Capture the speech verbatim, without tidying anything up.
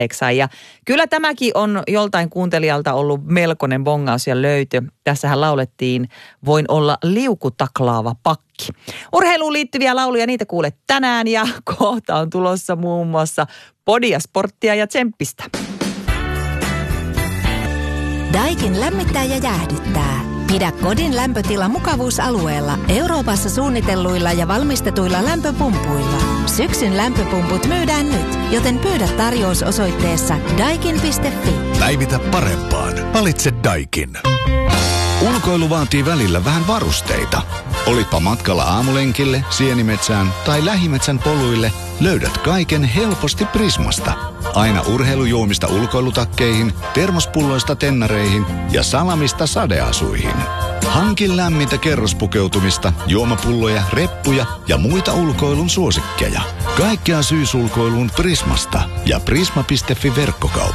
Ja kyllä tämäkin on joltain kuuntelijalta ollut melkoinen bongaus ja löytö. Tässähän laulettiin Voin olla liukutaklaava pakki. Urheiluun liittyviä lauluja, niitä kuulet tänään ja kohta on tulossa muun muassa podia, sporttia ja tsemppistä. Daikin lämmittää ja jäähdyttää. Pidä kodin lämpötila mukavuusalueella Euroopassa suunnitelluilla ja valmistetuilla lämpöpumpuilla. Syksyn lämpöpumput myydään nyt, joten pyydä tarjous osoitteessa daikin piste fi. Päivitä parempaan. Valitse Daikin. Ulkoilu vaatii välillä vähän varusteita. Olitpa matkalla aamulenkille, sienimetsään tai lähimetsän poluille, löydät kaiken helposti Prismasta. Aina urheilujuomista ulkoilutakkeihin, termospulloista tennareihin ja salamista sadeasuihin. Hankin lämmintä kerrospukeutumista, juomapulloja, reppuja ja muita ulkoilun suosikkeja. Kaikkea syysulkoiluun Prismasta ja prisma piste fi verkkokauppa.